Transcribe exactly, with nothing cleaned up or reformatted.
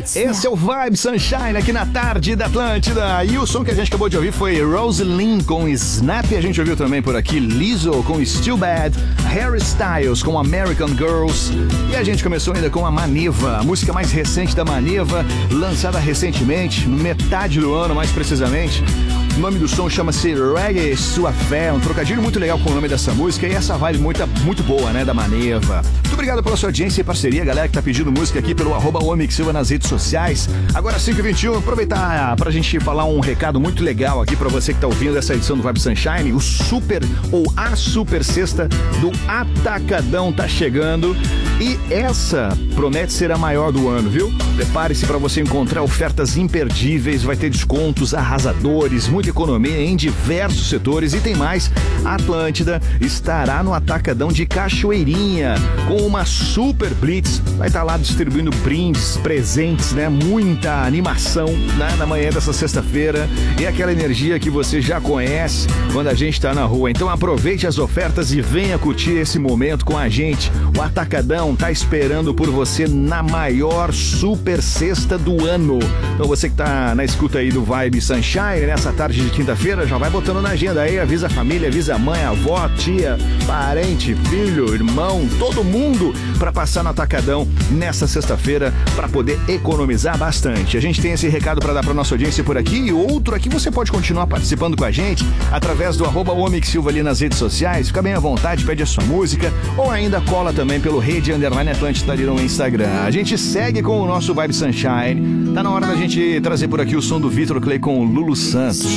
Esse é o Vibe Sunshine aqui na tarde da Atlântida. E o som que a gente acabou de ouvir foi Rosalind com Snap. A gente ouviu também por aqui Lizzo com Still Bad, Harry Styles com American Girls. E a gente começou ainda com a Maneva, a música mais recente da Maneva, lançada recentemente, metade do ano mais precisamente. O nome do som chama-se Reggae Sua Fé, um trocadilho muito legal com o nome dessa música e essa vibe muito, muito boa, né, da Maneva. Muito obrigado pela sua audiência e parceria, galera que tá pedindo música aqui pelo arroba Omix Silva nas redes sociais. Agora cinco e vinte e um, aproveitar pra gente falar um recado muito legal aqui pra você que tá ouvindo essa edição do Vibe Sunshine. O super ou a super sexta do Atacadão tá chegando e essa promete ser a maior do ano, viu? Prepare-se pra você encontrar ofertas imperdíveis, vai ter descontos arrasadores, muita economia em diversos setores e tem mais. A Atlântida estará no Atacadão de Cachoeirinha com uma super blitz, vai estar lá distribuindo brindes, presentes, né? Muita animação, né? Na manhã dessa sexta-feira e aquela energia que você já conhece quando a gente está na rua. Então aproveite as ofertas e venha curtir esse momento com a gente. O Atacadão tá esperando por você na maior super sexta do ano. Então você que tá na escuta aí do Vibe Sunshine nessa tarde de quinta-feira, já vai botando na agenda aí, avisa a família, avisa a mãe, a avó, tia, parente, filho, irmão, todo mundo para passar no Atacadão nessa sexta-feira para poder economizar bastante. A gente tem esse recado para dar para nossa audiência por aqui e outro aqui você pode continuar participando com a gente através do arroba Omix Silva ali nas redes sociais, fica bem à vontade, pede a sua música ou ainda cola também pelo Rede Underline Atlântida ali no Instagram. A gente segue com o nosso Vibe Sunshine, tá na hora da gente trazer por aqui o som do Vitor Clay com o Lulu Santos.